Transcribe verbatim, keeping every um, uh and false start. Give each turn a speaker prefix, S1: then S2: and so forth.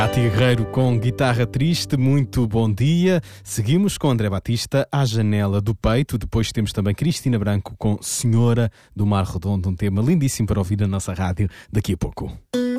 S1: Ati Guerreiro com Guitarra Triste, muito bom dia. Seguimos com André Batista, À Janela do Peito. Depois temos também Cristina Branco com Senhora do Mar Redondo, um tema lindíssimo para ouvir na nossa rádio daqui a pouco.